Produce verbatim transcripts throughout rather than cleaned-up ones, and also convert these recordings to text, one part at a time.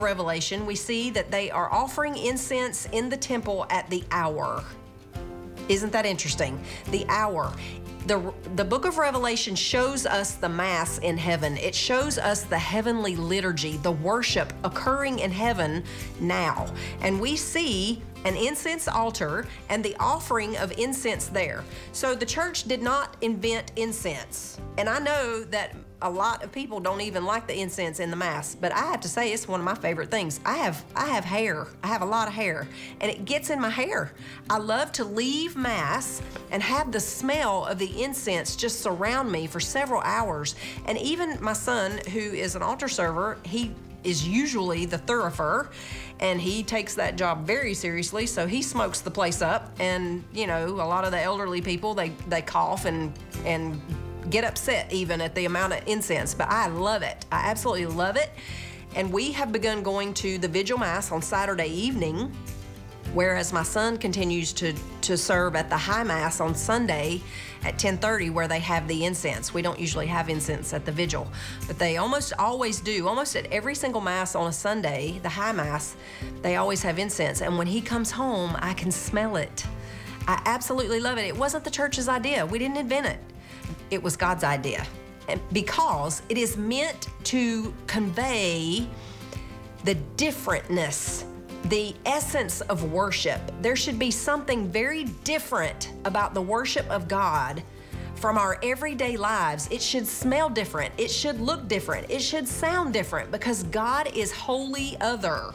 Revelation, we see that they are offering incense in the temple at the hour. Isn't that interesting? The hour. The, the book of Revelation shows us the Mass in heaven. It shows us the heavenly liturgy, the worship occurring in heaven now. And we see an incense altar and the offering of incense there. So the church did not invent incense. And I know that a lot of people don't even like the incense in the Mass, but I have to say it's one of my favorite things. I have I have hair. I have a lot of hair, and it gets in my hair. I love to leave Mass and have the smell of the incense just surround me for several hours. And even my son, who is an altar server, he is usually the thurifer, and he takes that job very seriously, so he smokes the place up. And you know, a lot of the elderly people, they they cough and and get upset even at the amount of incense, but I love it. I absolutely love it. And we have begun going to the Vigil Mass on Saturday evening, whereas my son continues to, to serve at the High Mass on Sunday at ten thirty, where they have the incense. We don't usually have incense at the Vigil, but they almost always do. Almost at every single Mass on a Sunday, the High Mass, they always have incense. And when he comes home, I can smell it. I absolutely love it. It wasn't the church's idea. We didn't invent it. It was God's idea, and because it is meant to convey the differentness, the essence of worship. There should be something very different about the worship of God from our everyday lives. It should smell different. It should look different. It should sound different, because God is wholly other.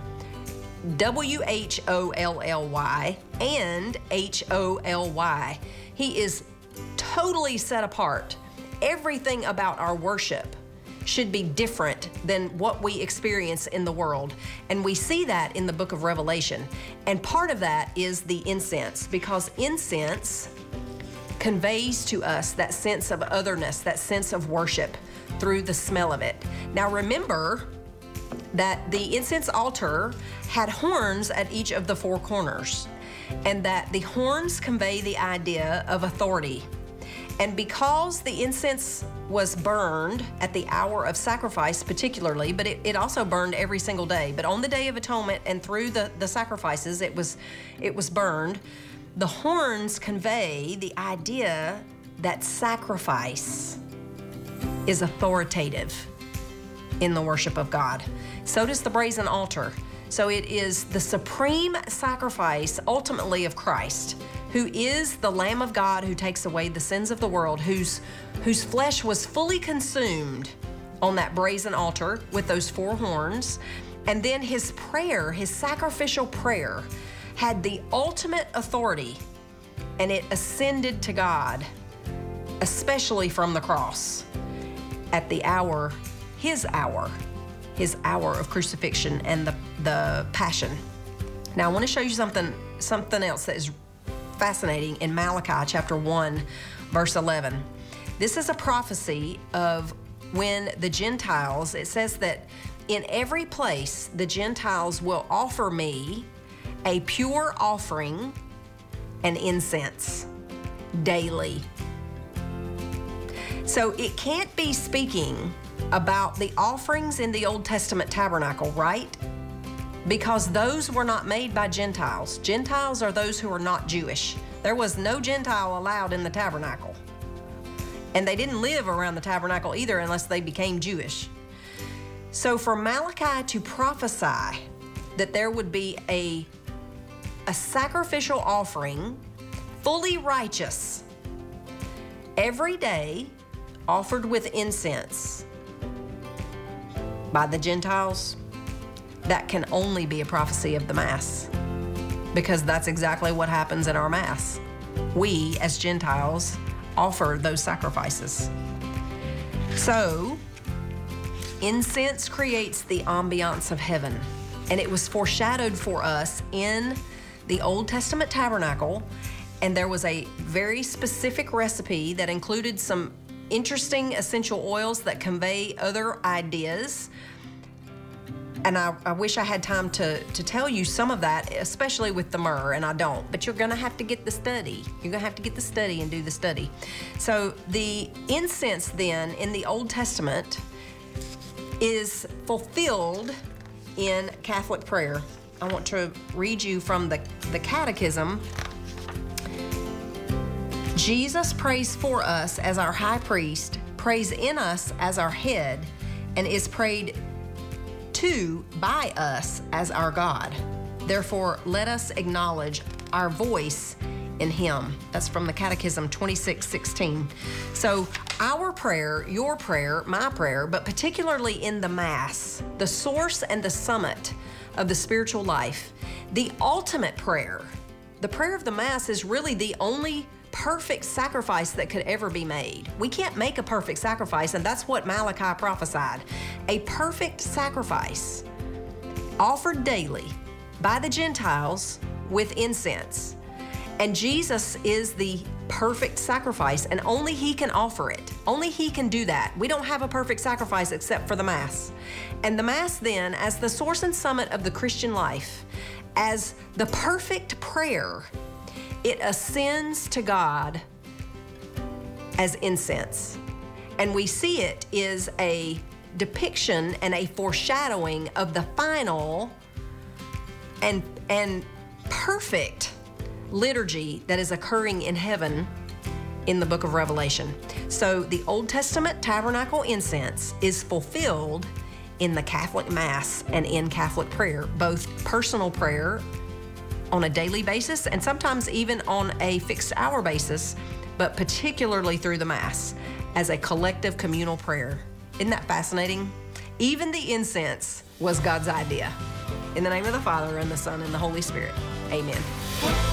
W H O L L Y and H O L Y. He is totally set apart. Everything about our worship should be different than what we experience in the world. And we see that in the book of Revelation. And part of that is the incense, because incense conveys to us that sense of otherness, that sense of worship through the smell of it. Now remember that the incense altar had horns at each of the four corners, and that the horns convey the idea of authority. And because the incense was burned at the hour of sacrifice particularly, but it, it also burned every single day, but on the Day of Atonement and through the, the sacrifices, it was, it was burned. The horns convey the idea that sacrifice is authoritative in the worship of God. So does the brazen altar. So it is the supreme sacrifice ultimately of Christ, who is the Lamb of God who takes away the sins of the world, whose, whose flesh was fully consumed on that brazen altar with those four horns. And then his prayer, his sacrificial prayer, had the ultimate authority, and it ascended to God, especially from the cross at the hour, his hour, his hour of crucifixion and the, the passion. Now I want to show you something, something else that is fascinating in Malachi chapter one, verse eleven. This is a prophecy of when the Gentiles, it says that in every place the Gentiles will offer me a pure offering and incense daily. So it can't be speaking about the offerings in the Old Testament tabernacle, right? Because those were not made by Gentiles. Gentiles are those who are not Jewish. There was no Gentile allowed in the tabernacle. And they didn't live around the tabernacle either unless they became Jewish. So for Malachi to prophesy that there would be a, a sacrificial offering, fully righteous, every day offered with incense by the Gentiles, that can only be a prophecy of the Mass, because that's exactly what happens in our Mass. We, as Gentiles, offer those sacrifices. So, incense creates the ambiance of heaven, and it was foreshadowed for us in the Old Testament tabernacle, and there was a very specific recipe that included some interesting essential oils that convey other ideas. And I, I wish I had time to, to tell you some of that, especially with the myrrh, and I don't. But you're going to have to get the study. You're going to have to get the study and do the study. So the incense then in the Old Testament is fulfilled in Catholic prayer. I want to read you from the, the Catechism. Jesus prays for us as our high priest, prays in us as our head, and is prayed to by us as our God. Therefore, let us acknowledge our voice in him. That's from the Catechism twenty-six sixteen. So our prayer, your prayer, my prayer, but particularly in the Mass, the source and the summit of the spiritual life, the ultimate prayer, the prayer of the Mass is really the only perfect sacrifice that could ever be made. We can't make a perfect sacrifice, and that's what Malachi prophesied. A perfect sacrifice offered daily by the Gentiles with incense. And Jesus is the perfect sacrifice, and only he can offer it. Only he can do that. We don't have a perfect sacrifice except for the Mass. And the Mass then, as the source and summit of the Christian life, as the perfect prayer, it ascends to God as incense. And we see it is a depiction and a foreshadowing of the final and, and perfect liturgy that is occurring in heaven in the book of Revelation. So the Old Testament tabernacle incense is fulfilled in the Catholic Mass and in Catholic prayer, both personal prayer on a daily basis and sometimes even on a fixed hour basis, but particularly through the Mass as a collective communal prayer. Isn't that fascinating? Even the incense was God's idea. In the name of the Father, and the Son, and the Holy Spirit. Amen.